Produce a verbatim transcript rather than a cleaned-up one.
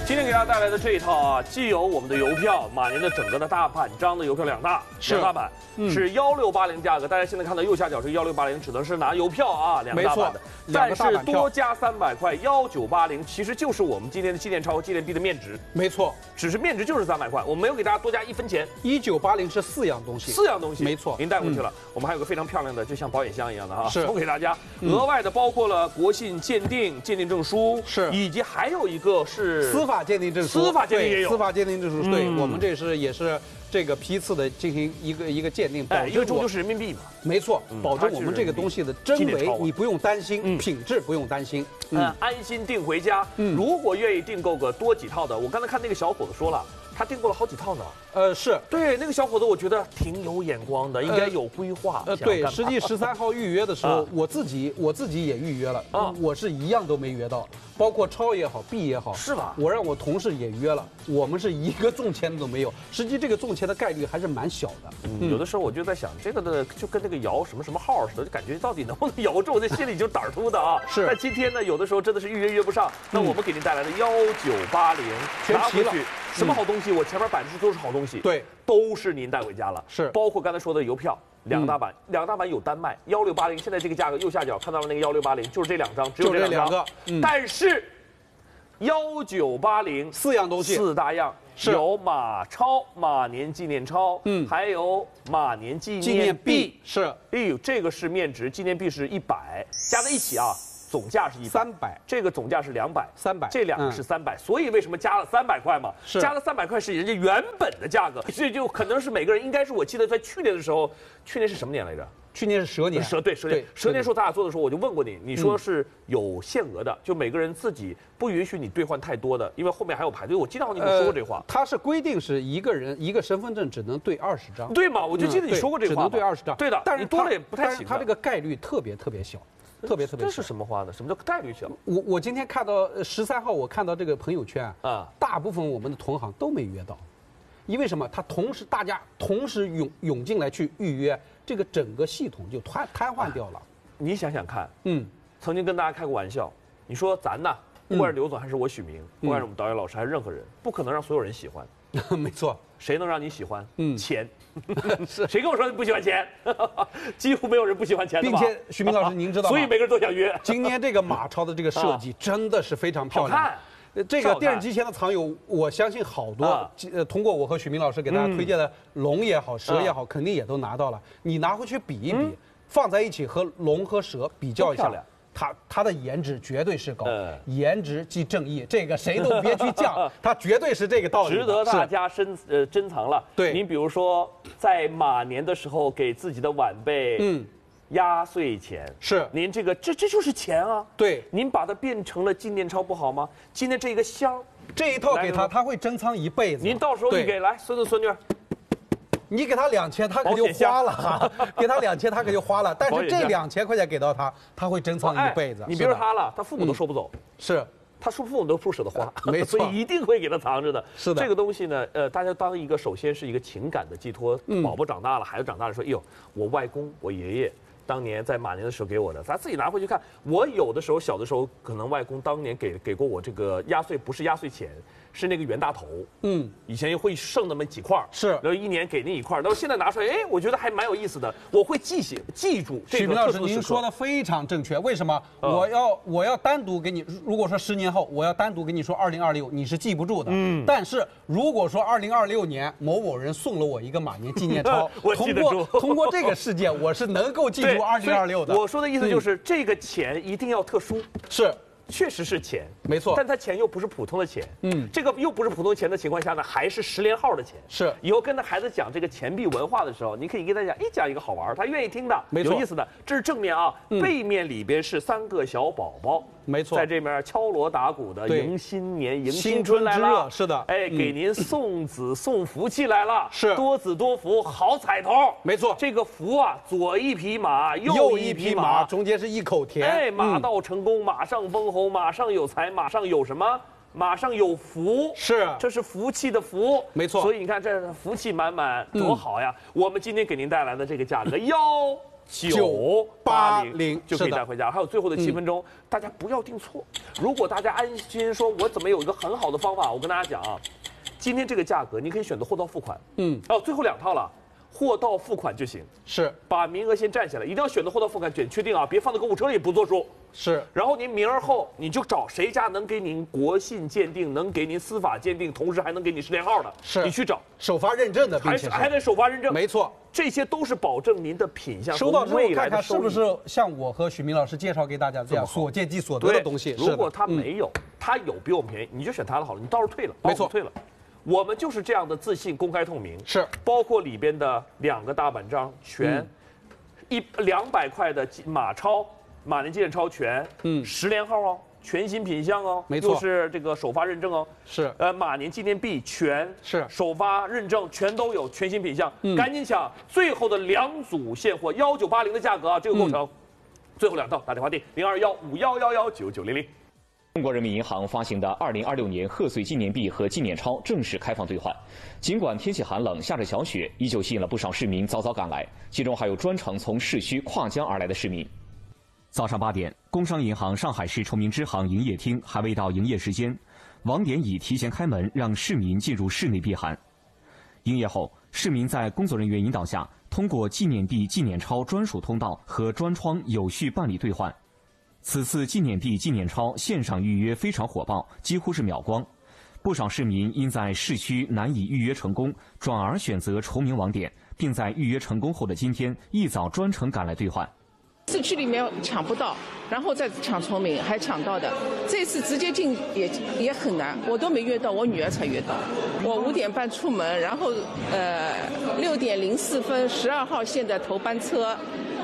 今天给大家带来的这一套啊，既有我们的邮票，马年的整个的大版章的邮票两大两大版，嗯、是幺六八零价格。大家现在看到右下角是幺六八零，指的是拿邮票啊，两大版的。但是多加三百块，幺九八零其实就是我们今天的纪念钞和纪念币的面值。 没错， 只是面值就是三百块，我没有给大家多加一分钱。 一九八零是四样东西， 四样东西， 没错， 您带过去了。嗯、我们还有个非常漂亮的，就像保险箱一样的哈， 是送给大家。额外的包括了国信鉴定、鉴定证书， 是， 以及还有一个是司法鉴定证书。 司法鉴定也有， 司法鉴定证书，对、嗯、我们这是也是这个批次的进行一个一个鉴定，保证一个终究是人民币嘛， 没错，嗯、保证我们这个东西的真伪你不用担心，嗯、品质不用担心， 嗯，嗯安心订回家。嗯，如果愿意订购个多几套的，我刚才看那个小伙子说了。他订购了好几套呢， 呃，是对那个小伙子，我觉得挺有眼光的，应该有规划。 呃，对，实际十三号预约的时候，啊、我自己我自己也预约了，啊、我是一样都没约到，包括超也好，币也好， 是吧？ 我让我同事也约了，我们是一个中签都没有。实际这个中签的概率还是蛮小的。 嗯，嗯有的时候我就在想，这个的就跟那个摇什么什么号似的，就感觉到底能不能摇中，这心里就胆儿突的啊。 是。 但今天呢，有的时候真的是预约约不上，那我们给您带来的幺九八零全齐了。 什么好东西？我前面摆的是都是好东西， 对， 都是您带回家了， 是， 包括刚才说的邮票，两大版，嗯、两大版有单卖，幺六八零，现在这个价格右下角看到了那个幺六八零，就是这两张，只有这两张， 嗯、 但是幺九八零四样东西， 四大样，有马钞、马年纪念钞， 嗯， 还有马年纪纪念币，是， 哎呦，这个是面值，纪念币是一百，加在一起啊。总价是一三百， 这个总价是两百， 三百， 这两个是三百，所以为什么加了三百块嘛？ 是加了三百块是人家原本的价格，所以就可能是每个人应该是我记得在去年的时候，去年是什么年来着？ 去年是蛇年， 蛇对蛇年，蛇年时候咱俩做的时候，我就问过你，你说是有限额的，就每个人自己不允许你兑换太多的，因为后面还有排队。我记得好像你跟我说过这话。 它是规定是一个人一个身份证只能兑二十张。 对嘛？我就记得你说过这话， 只能兑二十张。 对的， 但是你多了也不太行。 它这个概率特别特别小。特别特别， 这是什么话呢？什么叫概率小？ 我我今天看到十三号，我看到这个朋友圈啊， 大部分我们的同行都没约到，因为什么？他同时大家同时涌涌进来去预约，这个整个系统就瘫瘫痪掉了。 你想想看， 嗯， 曾经跟大家开过玩笑，你说咱呐，不管是刘总还是我许明，不管是我们导演老师还是任何人，不可能让所有人喜欢。 没错， 谁能让你喜欢？ 嗯， 钱。是谁跟我说不喜欢钱？几乎没有人不喜欢钱的吧？ 并且，徐明老师，您知道吗？ 所以每个人都想约。 今年这个马超的这个设计真的是非常漂亮。 好看。 这个电视机前的藏友，我相信好多，呃，通过我和许明老师给大家推荐的龙也好，蛇也好，肯定也都拿到了。你拿回去比一比，放在一起和龙和蛇比较一下。它它的颜值绝对是高， 嗯、 颜值即正义，这个谁都别去犟，它绝对是这个道理， 值得大家深呃珍藏了。 对， 您比如说在马年的时候给自己的晚辈，嗯，压岁钱是您这个这这就是钱啊。 对， 您把它变成了纪念钞不好吗？今天这个箱， 这一套给他，他会珍藏一辈子。 您到时候你给来孙子孙女。 你给他两千，他可就花了哈；给他两千，他可就花了。但是这两千块钱给到他，他会珍藏一辈子。 你别说他了，他父母都收不走。 是， 他说父母都不舍得花， 没错， 所以一定会给他藏着的。 是的， 这个东西呢，呃，大家当一个首先是一个情感的寄托。宝宝长大了，孩子长大了，说，哎呦，我外公，我爷爷。当年在马年的时候给我的，咱自己拿回去看。我有的时候小的时候，可能外公当年给给过我这个压岁，不是压岁钱，是那个袁大头。嗯，以前会剩那么几块， 是， 然后一年给那一块，然后现在拿出来，哎，我觉得还蛮有意思的，我会记写记住这个。 许明老师，您说的非常正确。为什么？我要我要单独给你，如果说十年后我要单独给你说二零二六，你是记不住的。嗯，但是如果说二零二六年某某人送了我一个马年纪念钞， 我记得住。 通过通过这个事件，我是能够记住。二零二六的， 我说的意思就是，这个钱一定要特殊， 是， 确实是钱， 没错， 但它钱又不是普通的钱，嗯，这个又不是普通钱的情况下呢，还是十连号的钱， 是。 以后跟他孩子讲这个钱币文化的时候，你可以跟他讲，哎，讲一个好玩，他愿意听的， 没错， 有意思的。这是正面啊，背面里边是三个小宝宝。 没错， 在这边敲锣打鼓的迎新年、迎新春来了， 是的， 哎，给您送子送福气来了， 是多子多福，好彩头， 没错。 这个福啊，左一匹马， 右一匹马，中间是一口田， 哎，马到成功，马上封侯，马上有财，马上有什么？马上有福， 是， 这是福气的福， 没错。 所以你看，这福气满满，多好呀！我们今天给您带来的这个价格幺。 九八零就可以是的带回家。还有最后的七分钟，大家不要定错。如果大家安心说，我怎么有一个很好的方法？我跟大家讲啊，今天这个价格你可以选择货到付款。嗯，哦，最后两套了。货到付款就行， 是把名额先占下来，一定要选择货到付款，选确定啊，别放在购物车里不作数。 是， 然后您明儿后你就找谁家能给您国信鉴定，能给您司法鉴定，同时还能给你十连号的， 是你去找首发认证的，并且还还得首发认证， 没错， 这些都是保证您的品相收到之后看看是不是像我和许明老师介绍给大家这样所见即所得的东西。 如果他没有，他有比我们便宜，你就选他的好了，你到时候退了， 没错， 退了。我们就是这样的自信、公开、透明， 是包括里边的两个大板章全，一两百块的马超、马年纪念超全，嗯，十连号哦，全新品相哦， 没错， 又是这个首发认证哦， 是， 呃，马年纪念币全是首发认证，全都有全新品相，赶紧抢，最后的两组现货幺九八零的价格啊，这个过程，最后两套打电话订零二幺五幺幺幺九九零零。 中国人民银行发行的二零二六年贺岁纪念币和纪念钞正式开放兑换。尽管天气寒冷，下着小雪，依旧吸引了不少市民早早赶来，其中还有专程从市区跨江而来的市民。早上八点，工商银行上海市崇明支行营业厅还未到营业时间，网点已提前开门，让市民进入室内避寒。营业后，市民在工作人员引导下，通过纪念币、纪念钞专属通道和专窗有序办理兑换。此次纪念币、纪念钞线上预约非常火爆，几乎是秒光。不少市民因在市区难以预约成功，转而选择崇明网点，并在预约成功后的今天一早专程赶来兑换。 市区里面抢不到，然后再抢崇明还抢到的，这次直接进也也很难，我都没约到，我女儿才约到。我五点半出门，然后呃六点零四分十二号线的头班车